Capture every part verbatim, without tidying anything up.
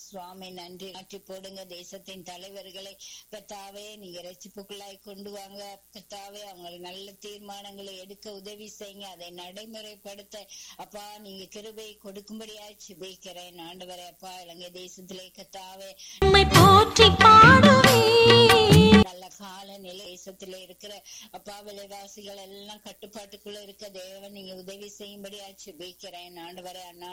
சுவாமி நன்றி. மாற்றி போடுங்க தேசத்தின் தலைவர்களை கர்த்தாவே, நீங்க ரட்சிப்புக்குள்ளாய் கொண்டு வாங்க கர்த்தாவே. அவங்க நல்ல தீர்மானங்களை எடுக்க உதவி செய்யுங்க, அதை நடைமுறைப்படுத்த அப்பா நீங்க கிருபை கொடுக்கும்படியா ஜெபிக்கிறேன் ஆண்டவரே. அப்பா இலங்கை தேசத்திலே கர்த்தாவே நல்ல காலநிலை தேசத்திலே இருக்கிற அப்பா விலைவாசிகள் எல்லாம் கட்டுப்பாட்டுக்குள்ள இருக்க தேவன் நீங்க உதவி செய்யும்படியா ஜெபிக்கிறேன் ஆண்டவரே. அண்ணா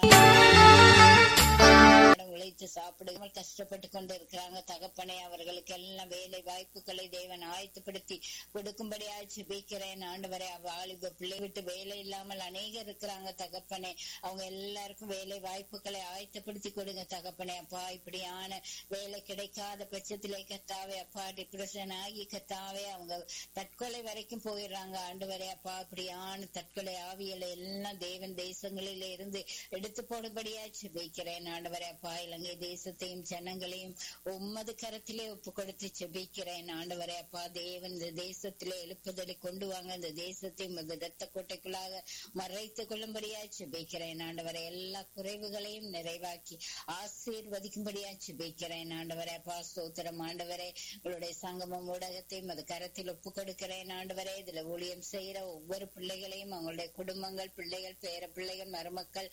உழைத்து சாப்பிடுங்க கஷ்டப்பட்டு கொண்டு இருக்கிறாங்க தகப்பனே, அவர்களுக்கு எல்லாம் வேலை வாய்ப்புகளை தேவன் ஆயத்துப்படுத்தி கொடுக்கும்படியா ஜெபிக்கிறேன் ஆண்டவரே. வாலிப பிள்ளை விட்டு வேலை இல்லாமல் அநேகர் இருக்கிறாங்க தகப்பனே, அவங்க எல்லாருக்கும் வேலை வாய்ப்புகளை ஆயத்தப்படுத்தி கொடுங்க தகப்பனே. அப்பா இப்படியான வேலை கிடைக்காத பட்சத்திலே கர்த்தாவே அப்பா டிப்ரெஷன் ஆகி கர்த்தாவே அவங்க தற்கொலை வரைக்கும் போயிடுறாங்க ஆண்டவரே. அப்பா இப்படியான தற்கொலை ஆவியலை எல்லாம் தேவன் தேசங்களில இருந்து எடுத்து போடும்படியா ஜெபிக்கிறேன் ஆண்டவரே. அப்பா இலங்கை தேசத்தையும் ஜனங்களையும் உம்மது கரத்திலே ஒப்பு கொடுத்து ஜெபிக்கிறேன் ஆண்டவரே. அப்பா தேவன் இந்த தேசத்திலே எழுப்புதலை கொண்டு வாங்க, இந்த தேசத்தை இரத்த கோட்டைக்குள்ளாக மறைத்துக் கொள்ளும்படியா ஜெபிக்கிறேன் ஆண்டவரே. எல்லா குறைவுகளையும் நிறைவாக்கி ஆசீர்வதிக்கும்படியா ஜெபிக்கிறேன் ஆண்டவரே. அப்பா ஸ்தோத்திரம் ஆண்டவரே. உங்களுடைய சங்கமம் ஊடகத்தையும் அது கரத்தில் ஒப்பு கொடுக்கிறேன் ஆண்டவரே. இதுல ஊழியம் செய்யற ஒவ்வொரு பிள்ளைகளையும் அவங்களுடைய குடும்பங்கள் பிள்ளைகள் பேர பிள்ளைகள் மருமக்கள்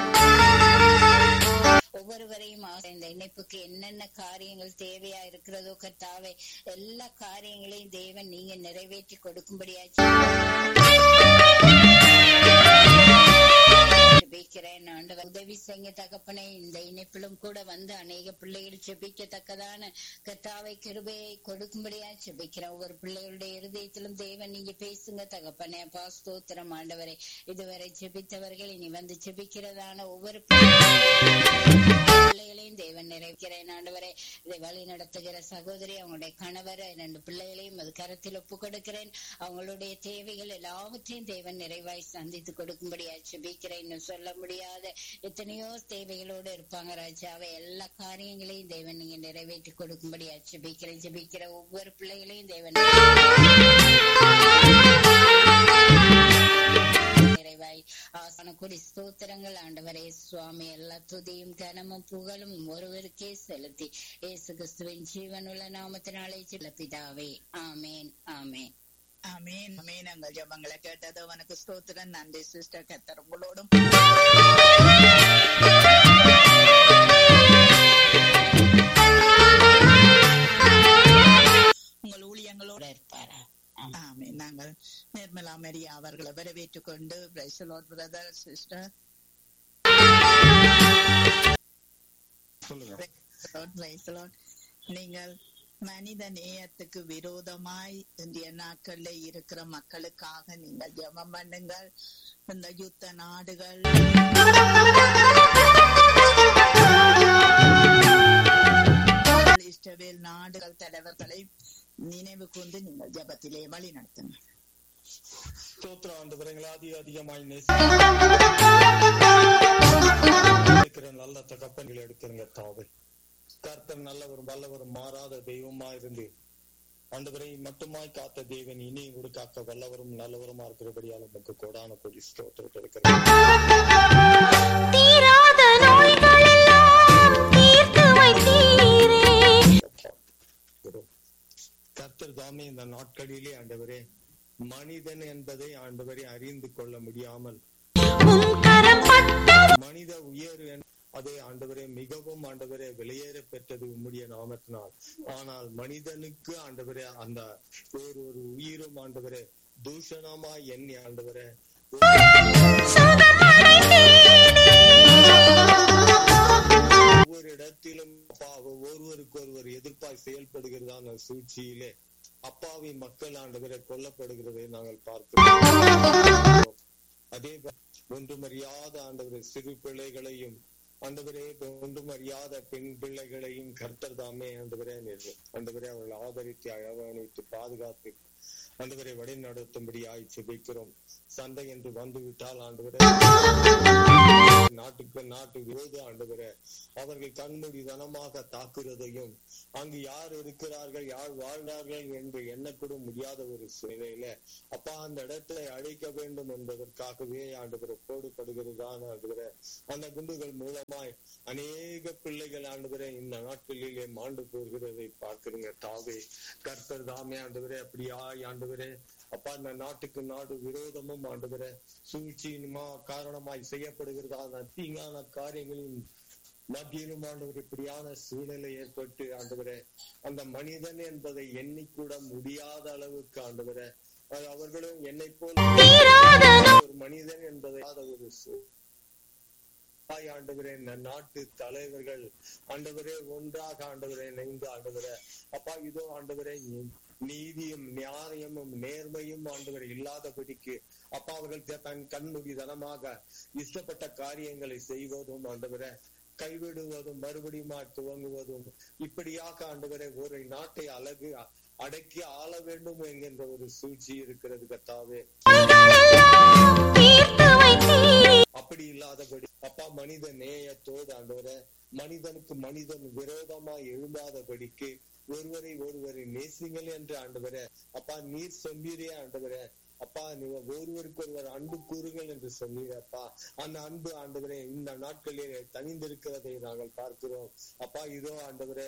ஒவ்வொருவரையும் இந்த இணைப்புக்கு என்னென்ன காரியங்கள் தேவையா இருக்கிறதோ கர்த்தாவே எல்லா காரியங்களையும் தேவன் நீங்க நிறைவேற்றி கொடுக்கும்படியா ஜெபிக்கிறேன் ஆண்டவர். உதவி செய்ய தகப்பனே. இந்த இணைப்பிலும் கூட வந்து அநேக பிள்ளைகள் ஜெபிக்கத்தக்கதான கர்த்தாவை கிருபையை கொடுக்கும்படியா ஜெபிக்கிறேன். ஒவ்வொரு பிள்ளைகளுடைய இருதயத்திலும் தேவன் நீங்க பேசுங்க தகப்பனே. அப்பா ஸ்தோத்திரம் ஆண்டவரே. இதுவரை ஜெபித்தவர்கள் இனி வந்து ஜெபிக்கிறதான ஒவ்வொரு பிள்ளைகளையும் தேவன் நிறைவேற்கிறேன் ஆண்டவரே. இதை வழி நடத்துகிற சகோதரி அவங்களுடைய கணவர் இரண்டு பிள்ளைகளையும் அது கரத்தில் ஒப்பு கொடுக்கிறேன். அவங்களுடைய தேவைகள் எல்லாவற்றையும் தேவன் நிறைவாய் சந்தித்து கொடுக்கும்படியா ஜெபிக்கிறேன். இன்னும் சொல்ல முடியாத எத்தனையோ தேவைகளோடு இருப்பாங்க ராஜாவை. எல்லா காரியங்களையும் தேவன் நீங்க நிறைவேற்றி கொடுக்கும்படியா ஜெபிக்கிறேன். ஜெபிக்கிற ஒவ்வொரு பிள்ளைகளையும் தேவன் நிறைவாய் ஆசன கூடி ஸ்தோத்திரங்கள் ஆண்டவரே. சுவாமி எல்லா துதியும் கனமும் புகழும் ஒருவருக்கே செலுத்தி இயேசு கிறிஸ்துவின் ஜீவனுள்ள நாமத்தினாலே சில பிதாவே ஆமேன் ஆமேன் ஆமேன் ஆமேன். எங்கள் ஜெபங்களை கேட்டது உனக்கு ஸ்தோத்திரம். நன்றி சிஸ்டர். கர்த்தர் உங்களோடும் உங்கள் ஊழியங்களோடு இருப்பாரா. ஆமேன். நாங்கள் நிர்மலா மரியா அவர்களை வரவேற்றுக் கொண்டு praise the Lord brother sister. நீங்கள் மனித நேயத்துக்கு விரோதமாய் இந்திய நாட்கள்ல இருக்கிற மக்களுக்காக நீங்கள் ஜெபம் பண்ணுங்கள். இந்த யுத்த நாடுகள் இஸ்ரவேல் நாடுகள் தலைவர்களை நினைவு கொண்டு நீங்கள் ஜெபத்திலே வழி நடத்துங்க. ஸ்தோத்திரம் ஆண்டவரே. அதிகமாய் நல்ல தகப்பன்களை எடுக்கிறங்க தாவை. கர்த்தர் நல்லவரும் வல்லவரும் மாறாத தெய்வமா இருந்து ஆண்டவரை மட்டுமாய் காத்த தேவன் இனி ஒரு காக்க வல்லவரும் நல்லவருமா இருக்கிறபடியால் நமக்கு கோடான கோடி ஸ்தோத்திரத்தை எடுக்கிறேன். கர்த்தர் தாமே இந்த நாட்களிலே ஆண்டவரே மனிதன் என்பதை ஆண்டவரை அறிந்து கொள்ள முடியாமல் மனித உயர் அதே ஆண்டவரே மிகவும் ஆண்டவரே வெளியேற பெற்றது உம்முடைய நாமத்தினால். ஆனால் மனிதனுக்கு ஆண்டவரே அந்த ஒரு ஒரு உயிரும் ஆண்டவரே தூஷணமா எண்ணி ஆண்டவரே ஒவ்வொரு இடத்திலும் ஒருவருக்கு ஒருவர் எதிர்ப்பாய் செயல்படுகிறதான சூழ்ச்சியிலே அப்பாவி மக்கள் ஆண்டவரை கொல்லப்படுகிறதை நாங்கள் பார்க்கிறோம். அதே ஒன்றுமறியாத ஆண்டவரை சிறு பிள்ளைகளையும் ஆண்டவரே ஒன்றுமறியாத பெண் பிள்ளைகளையும் கர்த்தர் தாமே ஆண்டவரே ஆண்டவரே அவர்கள் ஆதரித்து அரவணைத்து பாதுகாத்து ஆண்டவரை வழி நடத்தும்படியாய் ஜெபிக்கிறோம். சண்டை என்று வந்து விட்டால் ஆண்டவரே, நாட்டுக்கு நாட்டு விரோத ஆண்டவரே அவர்கள் கண்மூடி தனமாக தாக்குறதையும், அங்கு யார் இருக்கிறார்கள் யார் வாழ்ந்தார்கள் என்று எண்ணக்கூட முடியாத ஒரு சூழ்நிலையில அப்பா அந்த இடத்தை அழிக்க வேண்டும் என்பதற்காகவே ஆண்டவரை போடுபடுகிறதான ஆண்டவரே அந்த குண்டுகள் மூலமாய் அநேக பிள்ளைகள் ஆண்டவரே இந்த நாட்களிலே மாண்டு போகிறதை பார்க்கிறீங்க தாவே. கர்த்தர் தாமே ஆண்டவரே அப்படியாய் ஆண்டவரே அப்பா இந்த நாட்டுக்கு நாடு விரோதமும் ஆண்டவரே சூழ்ச்சியினுமா காரணமாய் செய்யப்படுகிறதான தீங்கான காரியங்களின் மத்தியிலும் ஆண்டவர் இப்படியான சூழ்நிலை ஏற்பட்டு ஆண்டவரே அந்த மனிதன் என்பதை எண்ணிக்கூட முடியாத அளவுக்கு ஆண்டவரே அவர்களும் என்னை போல ஒரு மனிதன் என்பதை ஒரு ஆண்டவரே இந்த நாட்டு தலைவர்கள் ஆண்டவரே ஒன்றாக ஆண்டவரே இணைந்து ஆண்டவரே அப்பா இதோ ஆண்டவரே நீதியும் நியாயமும் நேர்மையும் ஆண்டவர் இல்லாதபடிக்கு அப்பா அவர்கள் தன் கண்மூடி தனமாக இஷ்டப்பட்ட காரியங்களை செய்வதும் ஆண்டவரே கைவிடுவதும் மறுபடியும் துவங்குவதும் இப்படியாக ஆண்டவரே ஒரு நாட்டை அழகு அடக்கி ஆள வேண்டும் என்கின்ற ஒரு சூழ்ச்சி இருக்கிறது கர்த்தாவே. அப்படி இல்லாதபடி அப்பா மனித நேயத்தோடு ஆண்டவரே மனிதனுக்கு மனிதன் விரோதமா எழுந்தாதபடிக்கு ஒருவரை ஒருவரை நேசிங்கள் என்று ஆண்டவரே அப்பா நீர் சொன்னீரே ஆண்டவரே அப்பா நீங்க ஒருவருக்கு ஒருவர் அன்பு கூறுங்கள் என்று சொன்னீர் அப்பா. அந்த அன்பு ஆண்டவரே இந்த நாட்களிலே தனிந்திருக்கிறதை நாங்கள் பார்க்கிறோம் அப்பா. இதோ ஆண்டவரே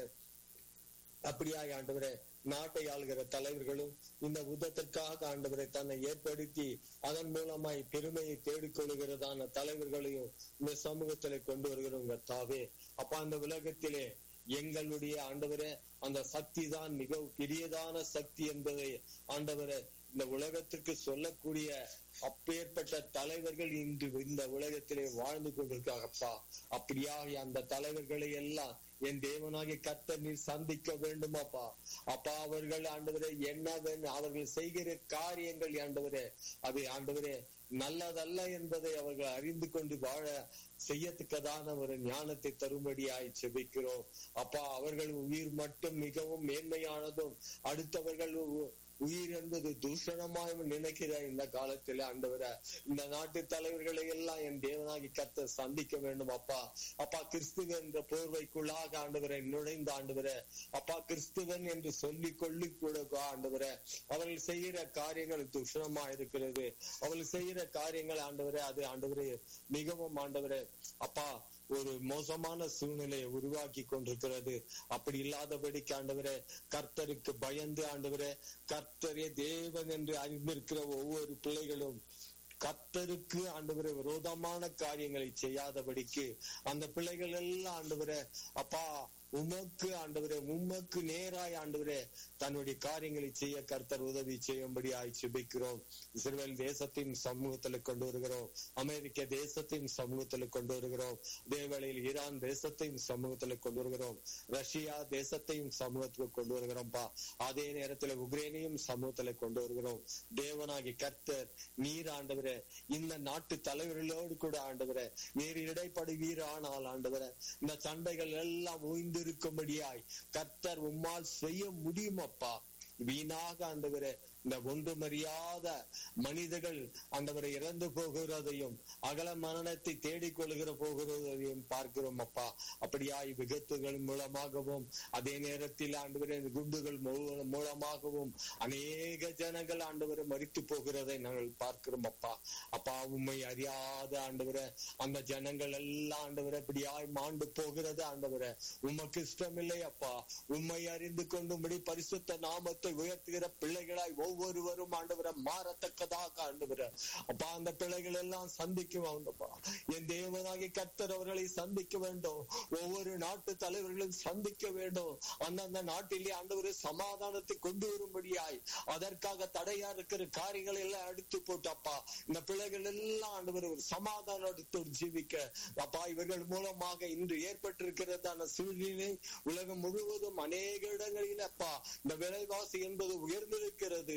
அப்படியாய் ஆண்டவரே நாட்டை ஆளுகிற தலைவர்களும் இந்த யுத்தத்திற்காக ஆண்டவரை தன்னை ஏற்படுத்தி அதன் மூலமாய் பெருமையை தேடிக்கொள்கிறதான தலைவர்களையும் இந்த சமூகத்திலே கொண்டு வருகிறோம் கர்த்தாவே. அப்பா அந்த உலகத்திலே எங்களுடைய ஆண்டவரே அந்த சக்தி தான் மிக பெரியதான சக்தி என்பதை ஆண்டவரே இந்த உலகத்திற்கு சொல்லக்கூடிய அப்பேற்பட்ட தலைவர்கள் இன்று இந்த உலகத்திலே வாழ்ந்து கொண்டிருக்காங்கப்பா. அப்படியாக அந்த தலைவர்களை எல்லாம் என் தேவனாகிய கர்த்தர் நீர் சந்திக்க வேண்டுமாப்பா. அப்பா அவர்கள் ஆண்டவரே என்ன அவர்கள் செய்கிற காரியங்கள் ஆண்டவரே அது ஆண்டவரே நல்லதல்ல என்பதை அவர்கள் அறிந்து கொண்டு வாழ செய்யத்தக்கதான ஒரு ஞானத்தை தரும்படியாய் செபிக்கிறோம் அப்பா. அவர்கள் உயிர் மட்டும் மிகவும் மேன்மையானதும் அடுத்தவர்கள் உயிர் என்பது தூஷணமாய் நினைக்கிற இந்த காலத்துல ஆண்டவர இந்த நாட்டு தலைவர்களை எல்லாம் என் தேவனாகி கர்த்தர் சந்திக்க வேண்டும் அப்பா. அப்பா கிறிஸ்துவ என்ற போர்வைக்குள்ளாக ஆண்டவரை நுழைந்த ஆண்டவர அப்பா கிறிஸ்துவன் என்று சொல்லிக் கொள்ளி கூட ஆண்டவர அவர்கள் செய்கிற காரியங்கள் தூஷணமா இருக்கிறது. அவர்கள் செய்கிற காரியங்கள் ஆண்டவரே அது ஆண்டவரே மிகவும் ஆண்டவரே அப்பா ஒரு மோசமான சூழ்நிலையை உருவாக்கி கொண்டிருக்கிறது. அப்படி இல்லாதபடிக்கு ஆண்டவரே கர்த்தருக்கு பயந்து ஆண்டவரே கர்த்தரே தேவன் என்று அறிந்திருக்கிற ஒவ்வொரு பிள்ளைகளும் கர்த்தருக்கு ஆண்டவரே விரோதமான காரியங்களை செய்யாதபடிக்கு அந்த பிள்ளைகள் எல்லாம் ஆண்டவரே அப்பா உமக்கு ஆண்டவரே உமக்கு நேராய் ஆண்டவரே தன்னுடைய காரியங்களை செய்ய கர்த்தர் உதவி செய்யும்படி ஆய்ச்சிபிக்கிறோம். இஸ்ரவேல் தேசத்தின் சமூகத்துல கொண்டு வருகிறோம், அமெரிக்க தேசத்தின் சமூகத்துல கொண்டு வருகிறோம், தேவலையில் ஈரான் தேசத்தையும் சமூகத்துல கொண்டு வருகிறோம், ரஷ்யா தேசத்தையும் சமூகத்துக்கு கொண்டு வருகிறோம்ப்பா. அதே நேரத்துல உக்ரைனையும் சமூகத்துல கொண்டு வருகிறோம். தேவனாகி கர்த்தர் நீர் ஆண்டவரே இந்த நாட்டு தலைவர்களோடு கூட ஆண்டவரே நீர் இடைப்படுவீர். ஆனால் ஆண்டவரே இந்த சண்டைகள் எல்லாம் ஓய்ந்து இருக்கும்படியாய் கர்த்தர் உம்மால் செய்ய முடியுமப்பா. வீணாக ஆண்டவரே இந்த ஒன்றுமறியாத மனிதர்கள் ஆண்டவரை இறந்து போகிறதையும் அகல மரணத்தை தேடிக்கொள்கிற போகிறதையும் பார்க்கிறோம் அப்பா. அப்படியாய் விபத்துகள் மூலமாகவும் அதே நேரத்தில் ஆண்டவரே குண்டுகள் மூலமாகவும் அநேக ஜனங்கள் ஆண்டவரை மரித்து போகிறதை நாங்கள் பார்க்கிறோம் அப்பா. அப்பா உண்மை அறியாத ஆண்டவரை அந்த ஜனங்கள் எல்லாம் ஆண்டவரை அப்படியாய் மாண்டு போகிறது ஆண்டவரை உமக்கு இஷ்டமில்லை அப்பா. உண்மை அறிந்து கொண்டும்படி பரிசுத்த நாமத்தை உயர்த்துகிற பிள்ளைகளாய் ஒவ்வொருவரும் ஆண்டவரை மாறத்தக்கதாக ஆண்டவரை அப்பா அந்த பிள்ளைகள் எல்லாம் சந்திக்கும் ஆண்டப்பா. என் தேவனாகிய கர்த்தர் அவர்களை சந்திக்க வேண்டும். ஒவ்வொரு நாட்டு தலைவர்களும் சந்திக்க வேண்டும். அந்தந்த நாட்டிலே ஆண்டவரை சமாதானத்தை கொண்டு வரும்படியாய் அதற்காக தடையா இருக்கிற காரியங்களை எல்லாம் எடுத்து போட்டப்பா இந்த பிள்ளைகள் எல்லாம் ஆண்டவர் ஒரு சமாதானத்தோடு ஜீவிக்க அப்பா இவர்கள் மூலமாக இன்று ஏற்பட்டிருக்கிறதான சூழ்நிலை உலகம் முழுவதும் அநேக இடங்களில் அப்பா இந்த விலைவாசி என்பது உயர்ந்திருக்கிறது.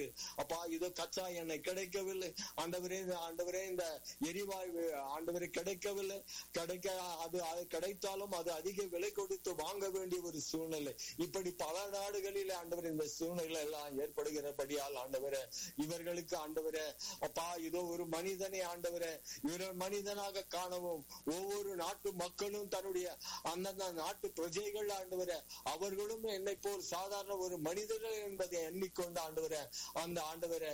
அப்பா இதோ கச்சா எண்ணெய் கிடைக்கவில்லை ஆண்டவரே, ஆண்டவரே இந்த எரிவாயு ஆண்டவரே கிடைக்கவில்லை, கிடைக்க அது அது கிடைத்தாலும் அது அதிக விலை கொடுத்து வாங்க வேண்டிய ஒரு சூழ்நிலை. இப்படி பல நாடுகளில் ஆண்டவர் இந்த சூழ்நிலை எல்லாம் ஏற்படுகிறபடியால் ஆண்டவரே இவர்களுக்கு ஆண்டவரே அப்பா இதோ ஒரு மனிதனை ஆண்டவரே இவர் மனிதனாக காணவும் ஒவ்வொரு நாட்டு மக்களும் தன்னுடைய அந்தந்த நாட்டு பிரஜைகள் ஆண்டவரே அவர்களும் என்னை போல் சாதாரண ஒரு மனிதர்கள் என்பதை எண்ணிக்கொண்டு ஆண்டவரே அந்த ஆண்டவரே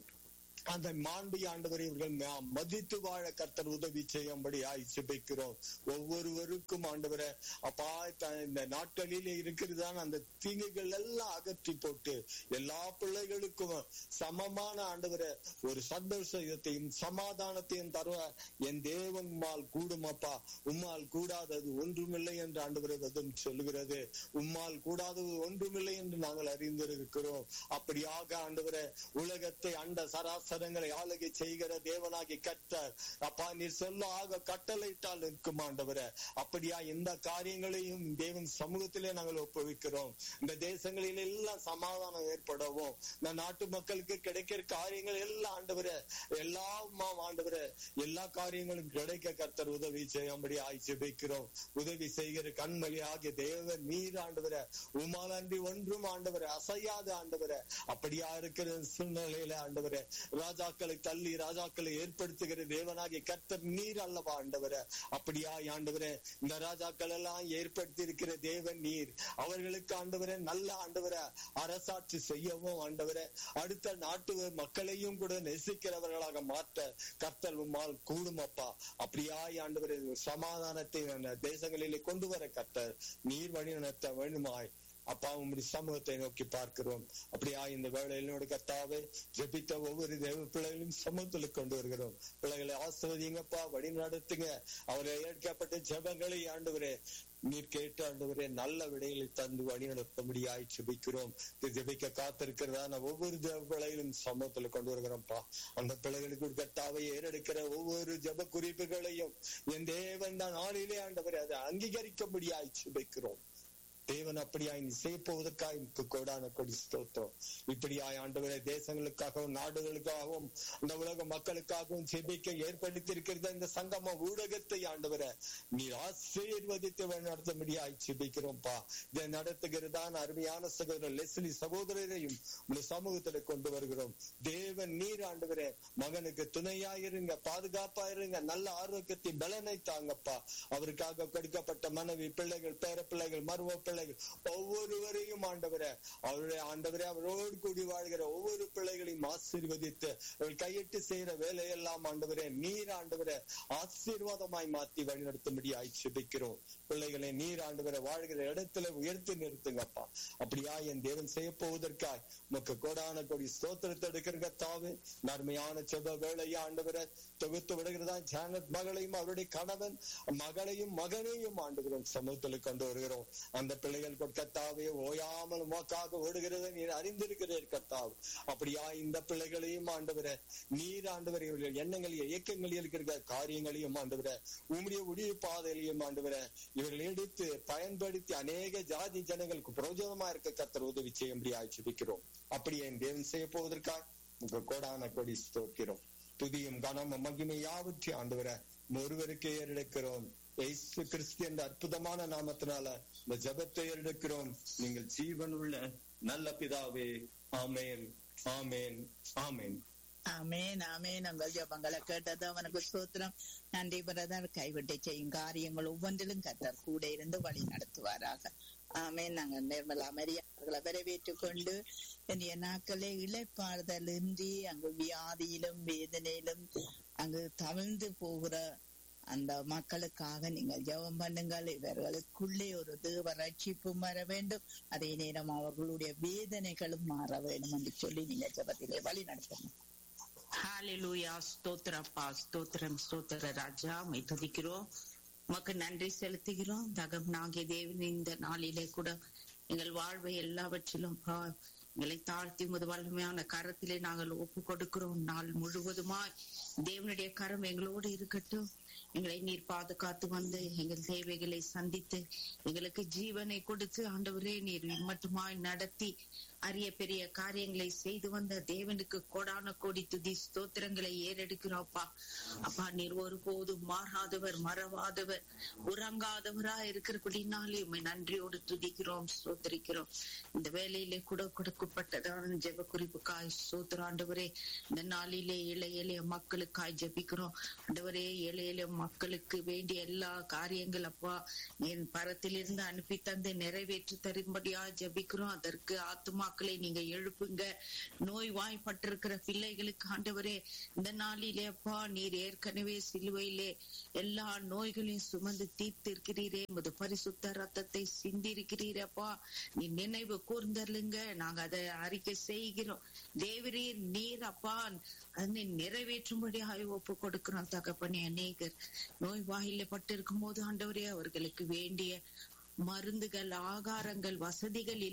அந்த மாண்பை ஆண்டவரை இவர்கள் மதித்து வாழ கர்த்தர் உதவி செய்யும்படி ஜெபிக்கிறோம். ஒவ்வொருவருக்கும் ஆண்டவரை அப்பா இந்த நாட்களிலே இருக்கிறதான அந்த தீங்குகள் எல்லாம் அகற்றி போட்டு எல்லா பிள்ளைகளுக்கும் சமமான ஆண்டவரை ஒரு சந்தோஷத்தையும் சமாதானத்தையும் தருவ என் தேவன் உம்மால் கூடும் அப்பா. உம்மால் கூடாதது ஒன்றுமில்லை என்று ஆண்டவரை வதம் சொல்லுகிறது. உம்மால் கூடாதது ஒன்றுமில்லை என்று நாங்கள் அறிந்திருக்கிறோம். அப்படியாக ஆண்டவரை உலகத்தை அண்ட சராசரி சரங்களை ஆளுகை செய்கிற தேவனாகி கர்த்தர் அப்பா நீர் சொல்ல ஆக கட்டளையிட்டால் நிற்கும் ஆண்டவரே. அப்படியா இந்த காரியங்களையும் தேவன் சமூகத்திலே நாங்கள் ஒப்புவிக்கிறோம். இந்த தேசங்களில் எல்லாம் சமாதானம் ஏற்படவும் இந்த நாட்டு மக்களுக்கு கிடைக்கிற காரியங்கள் எல்லாம் ஆண்டவரே எல்லா ஆண்டவரே எல்லா காரியங்களும் கிடைக்க கர்த்தர் உதவி செய்யும்படி ஜெபிக்கிறோம். உதவி செய்கிற கண்மணி ஆகிய தேவன் நீர் ஆண்டவரே உம்மால் அன்றி ஒன்றும் ஆண்டவரே அசையாத ஆண்டவரே. அப்படியா இருக்கிற சூழ்நிலையில ஆண்டவரே ராஜாக்களை தள்ளி ராஜாக்களை ஏற்படுத்துகிற தேவனாகிய கர்த்தர் நீர் அல்லவா ஆண்டவரே. அப்படியா ஆண்டவரே இந்த ராஜாக்கள் எல்லாம் ஏற்படுத்தி இருக்கிற தேவன் நீர். அவர்களுக்கு ஆண்டவரே நல்ல ஆண்டவரே அரசாட்சி செய்யவும் ஆண்டவரே அடுத்த நாட்டு மக்களையும் கூட நேசிக்கிறவர்களாக மாற்ற கர்த்தர் உம்மால் கூடும் அப்பா. அப்படியா ஆண்டவரே சமாதானத்தை தேசங்களிலே கொண்டு வர கர்த்தர் நீர் வழி நடத்த வேண்டுமாய் அப்பா உம்முடைய சமூகத்தை நோக்கி பார்க்கிறோம். அப்படியா இந்த வேளையிலோட கர்த்தாவே ஜெபித்த ஒவ்வொரு தேவ பிள்ளைகளையும் சமூகத்துல கொண்டு வருகிறோம். பிள்ளைகளை ஆசீர்வதிங்கப்பா, வழி நடத்துங்க. அவரை ஏற்கப்பட்ட ஜெபங்களை ஆண்டவரே நீர் கேட்டு ஆண்டவரே நல்ல விடைகளை தந்து வழி நடத்தும்படியாய் ஜெபிக்கிறோம். ஜெபிக்க காத்திருக்கிறதான ஒவ்வொரு ஜெப பிள்ளைகளும் சமூகத்துல கொண்டு வருகிறோம்ப்பா. அந்த பிள்ளைகளுக்கு கர்த்தாவை ஏறெடுக்கிற ஒவ்வொரு ஜெப குறிப்புகளையும் என் தேவன் தான் நாளிலே ஆண்டவரே அதை அங்கீகரிக்கும்படியாய் ஜெபிக்கிறோம். தேவன் அப்படியா செய்ய போவதற்காக கோடான கொடி ஸ்தோத்திரம். இப்படியாய் ஆண்டவரே தேசங்களுக்காகவும் நாடுகளுக்காகவும் இந்த உலக மக்களுக்காகவும் ஜெபிக்க ஏற்படுத்தி இருக்கிறத இந்த சங்கம ஊடகத்தை ஆண்டவரே நீர் ஆசீர்வதித்து நடத்தும்படியாய் ஜெபிக்கிறோம்ப்பா. இதை நடத்துகிறதான அருமையான சகோதரர் லெஸ்லி சகோதரரையும் உங்க சமூகத்துல கொண்டு வருகிறோம். தேவன் நீர் ஆண்டவரே மகனுக்கு துணையாயிருங்க, பாதுகாப்பாயிருங்க, நல்ல ஆரோக்கியத்தை பலனை தாங்கப்பா. அவருக்காக கொடுக்கப்பட்ட மனைவி பிள்ளைகள் பேர பிள்ளைகள் மரும பிள்ளைகள் ஒவ்வொருவரையும் ஆண்டவரே அவருடைய ஆண்டவரே அவரோடு கூடி வாழ்கிற ஒவ்வொரு பிள்ளைகளையும் ஆசீர்வதித்து அவர்கள் கையிட்டு செய்யற வேலையெல்லாம் ஆண்டவரே நீர் ஆண்டவரே ஆசீர்வாதமாய் மாற்றி வழிநடத்தும்படி ஜெபிக்கிறோம். பிள்ளைகளை நீர் ஆண்டவரை வாழ்கிற இடத்துல உயர்த்தி நிறுத்துங்கப்பா. அப்படியா என் தேவன் செய்ய போவதற்காய் உமக்கு கோடான கொடி ஸ்தோத்திரத்தை எடுக்கிற தாவே நன்மையான செப வேலையை ஆண்டவரை தொகுத்து விடுகிறதா ஜானத் மகளையும் அவருடைய கணவன் மகளையும் மகனையும் ஆண்டுகிறோம் சமூகத்துல கொண்டு வருகிறோம். அந்த பிள்ளைகள் கர்த்தாவே ஓயாமல் உமக்காக ஓடுகிறத நீர் அறிந்திருக்கிறீர் கர்த்தாவே. அப்படியா இந்த பிள்ளைகளையும் ஆண்டவரே நீர் ஆண்டவரே இவர்கள் எண்ணங்களில் இயக்கங்களில் இருக்கிற காரியங்களையும் ஆண்டவரே உம்முடைய உடைய பாதையிலையும் ஆண்டவரே இவர்கள் எடுத்து பயன்படுத்தி அநேக ஜாதி ஜனங்களுக்கு பிரயோஜனமா இருக்க கர்த்தர் உதவி செய்யும்படி ஜெபிக்கிறோம். அப்படியே என் தேவன் செய்ய போவதற்காக உங்க கோடான கொடி ஸ்தோத்திரம். துதியும் கனமும் மகிமை யாவற்றை ஆண்டவரே ஒருவருக்கே ஏறெடுக்கிறோம். இயேசு கிறிஸ்து என்ற அற்புதமான நாமத்தினால இந்த ஜெபத்தை ஏறெடுக்கிறோம். நீங்கள் ஜீவன் உள்ள நல்ல பிதாவே. ஆமேன், ஆமேன், ஆமேன். ஆமேன், ஆமேன். உங்கள் ஜெபங்களை கேட்டது அவனுக்கு ஸ்தோத்திரம். நன்றி பிரதர். கைவிட்டு செய்யும் காரியங்கள் ஒவ்வொன்றிலும் கர்த்தர் கூட இருந்து வழி நடத்துவாராக. ஆமேன். நாங்கள் நிர்மலா மரியா அவர்களை வரவேற்றுக் கொண்டு என்னுடைய நாட்களே இளைப்பாறுதல் இன்றி அங்கு வியாதியிலும் வேதனையிலும் அங்கு தவிழ்ந்து போகிற அந்த மக்களுக்காக நீங்கள் ஜெபம் பண்ணுங்கள். இவர்களுக்குள்ளே ஒரு தேவ ரட்சிப்பும் வர வேண்டும், அதே நேரம் அவர்களுடைய வேதனைகளும் மாற வேண்டும் என்று சொல்லி நீங்க ஜெபத்திலே வழி நடத்தணும். ஹalleluya. ஸ்தோத்திரப்பா, ஸ்தோத்திரம், ஸ்தோத்திர ராஜா, மை துதிக்கிறோம், உமக்கு நன்றி செலுத்துகிறோம். தகம் நாகிய தேவன் இந்த நாளிலே கூட எங்கள் வாழ்வை எல்லாவற்றிலும் எங்களை தாழ்த்தி முது வல்லமையான கரத்திலே நாங்கள் ஒப்பு கொடுக்கிறோம். நாள் முழுவதுமாய் தேவனுடைய கரம் எங்களோடு இருக்கட்டும். எங்களை நீர் பாதுகாத்து வந்து எங்கள் தேவைகளை சந்தித்து எங்களுக்கு ஜீவனை கொடுத்து ஆண்டவரே நீர் மட்டுமாய் நடத்தி அரிய பெரிய காரியங்களை செய்து வந்த தேவனுக்கு கோடான கோடி துதி ஸ்தோத்திரங்களை ஏறெடுக்கிறோம்ப்பா. அப்பா, நீர் ஒருபோதும் மாறாதவர், மறவாதவர், உறங்காதவரா இருக்கிறபடினாலே உம்மை நன்றியோடு துதிக்கிறோம், ஸ்தோத்திரிக்கிறோம். இந்த வேலையிலே கூட கொடுக்கப்பட்டதான ஜெப குறிப்புக்காய் ஸ்தோத்திரம் ஆண்டவரே. இந்த நாளிலே இளைய இளைய மக்களுக்காய் ஜெபிக்கிறோம் ஆண்டவரே. இளைய இளைய மக்களுக்கு வேண்டிய எல்லா காரியங்கள் அப்பா என் பரத்திலிருந்து அனுப்பி தந்து நிறைவேற்றி தரும்படியா ஜெபிக்கிறோம். அதற்கு ஆத்துமாக்களை நீங்க எழுப்புங்க. நோய் வாய்ப்பட்டிருக்கிற பிள்ளைகளுக்கு ஆண்டவரே இந்த நாளிலே அப்பா நீர் ஏற்கனவே சிலுவையிலே எல்லா நோய்களையும் சுமந்து தீர்த்திருக்கிறீரே. உமது பரிசுத்த ரத்தத்தை சிந்திருக்கிறீரப்பா. நீ நினைவு கூர்ந்தருளுங்க. நாங்க அதை அறிக்கை செய்கிறோம். தேவரீர் நீர் அப்பா அதனை நிறைவேற்றும்படியாக ஒப்பு கொடுக்கிறோம் தகப்பனே. அநேகர் நோய் வாயில பட்டிருக்கும் போது ஆண்டவரே அவர்களுக்கு வேண்டிய மருந்துகள், ஆகாரங்கள், வசதிகள்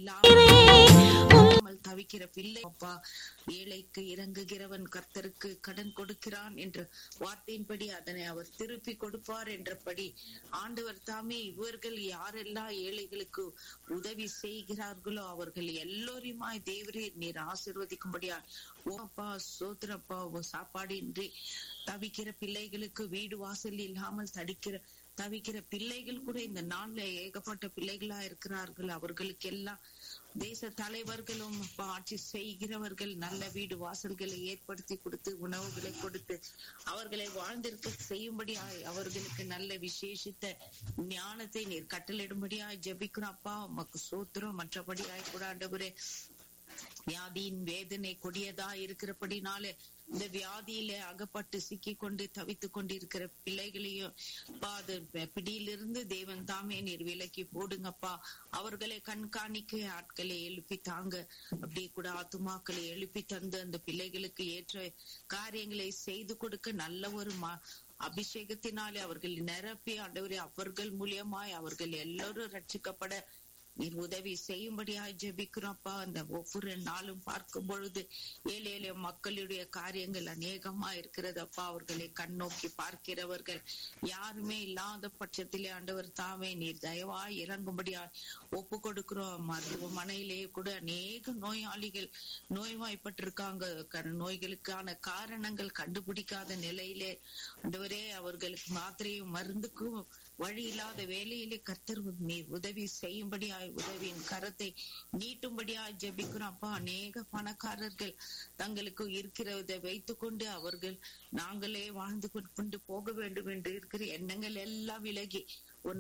இல்லாமல் தவிக்கிற பிள்ளை அப்பா, ஏழைக்கு இறங்குகிறவன் கர்த்தருக்கு கடன் கொடுக்கிறான் என்ற வார்த்தையின்படி அதனை அவர் திருப்பி கொடுப்பார் என்றபடி ஆண்டவர் தாமே இவர்கள் யாரெல்லாம் ஏழைகளுக்கு உதவி செய்கிறார்களோ அவர்கள் எல்லோருமாய் தேவரே நீர் ஆசீர்வதிக்கும்படியா ஓப்பா சோத்திரப்பா. சாப்பாடு இன்றி தவிக்கிற பிள்ளைகளுக்கு வீடு வாசல் இல்லாமல் தடிக்கிற தவிக்கிற பிள்ளைகள் கூட இந்த நாள்ல ஏகப்பட்ட பிள்ளைகளா இருக்கிறார்கள். அவர்களுக்கு எல்லாம் தேச தலைவர்களும் ஆட்சி செய்கிறவர்கள் நல்ல வீடு வாசல்களை ஏற்படுத்தி கொடுத்து உணவுகளை கொடுத்து அவர்களை வாழ்ந்திருக்க செய்யும்படியா அவர்களுக்கு நல்ல விசேஷித்த ஞானத்தை நீர் கட்டளிடும்படியா ஜெபிக்கிறோம் அப்பா. உமக்கு சோத்திரம். மற்றபடியாய் கூட ஆண்டவரே வியாதியின் வேதனை கொடியதா இருக்கிறபடினாலே இந்த வியாதியில அகப்பட்டு சிக்கி கொண்டு தவித்து கொண்டு இருக்கிற பிள்ளைகளையும் பிடியிலிருந்து தேவன் தாமே நீர் விலக்கி போடுங்கப்பா. அவர்களை கண்காணிக்க ஆட்களை எழுப்பி தாங்க. அப்படி கூட ஆத்துமாக்களை எழுப்பி தந்து அந்த பிள்ளைகளுக்கு ஏற்ற காரியங்களை செய்து கொடுக்க நல்ல ஒரு மா அபிஷேகத்தினாலே அவர்கள் நிரப்பி ஆண்டவரே அவர்கள் மூலியமாய் அவர்கள் எல்லோரும் ரட்சிக்கப்பட நீர் உதவி செய்யும்படியாக ஜெபிக்கிறோம்ப்பா. அந்த ஒவ்வொரு நாளும் பார்க்கும் பொழுது ஏழை ஏழை மக்களுடைய காரியங்கள் அநேகமா இருக்கிறதப்பா. அவர்களை கண்ணோக்கி பார்க்கிறவர்கள் யாருமே இல்லாத பட்சத்திலே ஆண்டவர் தாமே நீர் தயவா இறங்கும்படியா ஒப்பு கொடுக்கிறோம். மருத்துவமனையிலேயே கூட அநேக நோயாளிகள் நோய்வாய்ப்பட்டிருக்காங்க. நோய்களுக்கான காரணங்கள் கண்டுபிடிக்காத நிலையிலே ஆண்டவரே அவர்களுக்கு மாத்திரையும் மருந்துக்கும் வழி இல்லாத வேலையிலே கர்த்தர் நீர் உதவி செய்யும்படியாய் உதவியின் கரத்தை நீட்டும்படியாய் ஜெபிக்கிறோம் அப்பா. அநேக பணக்காரர்கள் தங்களுக்கு இருக்கிறதை வைத்துக் கொண்டு அவர்கள் நாங்களே வாழ்ந்து கொண்டு போக வேண்டும் என்று இருக்கிற எண்ணங்கள் எல்லாம் விலகி